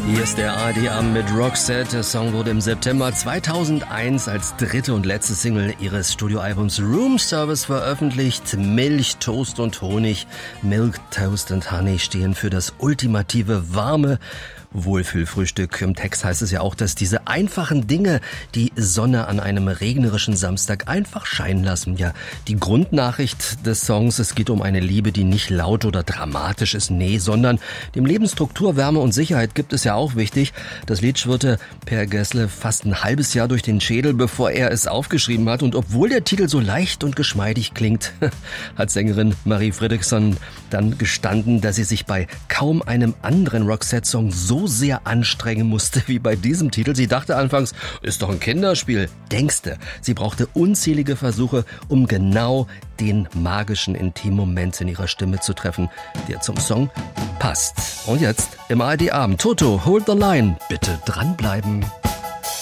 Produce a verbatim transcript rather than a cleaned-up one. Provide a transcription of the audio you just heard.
Hier ist der A R D-Abend mit Roxette. Der Song wurde im September zweitausendeins als dritte und letzte Single ihres Studioalbums Room Service veröffentlicht. Milch, Toast und Honig, Milk, Toast und Honey stehen für das ultimative warme Wohlfühlfrühstück. Im Text heißt es ja auch, dass diese einfachen Dinge die Sonne an einem regnerischen Samstag einfach scheinen lassen. Ja, die Grundnachricht des Songs, es geht um eine Liebe, die nicht laut oder dramatisch ist, nee, sondern dem Leben Struktur, Wärme und Sicherheit gibt es ja auch wichtig. Das Lied schwirrte Per Gessle fast ein halbes Jahr durch den Schädel, bevor er es aufgeschrieben hat. Und obwohl der Titel so leicht und geschmeidig klingt, hat Sängerin Marie Fredriksson dann gestanden, dass sie sich bei kaum einem anderen Roxette-Song so sehr anstrengen musste wie bei diesem Titel. Sie dachte anfangs, ist doch ein Kinderspiel. Denkste, sie brauchte unzählige Versuche, um genau den magischen Intimmoment in ihrer Stimme zu treffen, der zum Song passt. Und jetzt im A R D-Abend. Toto, hold the line. Bitte dranbleiben.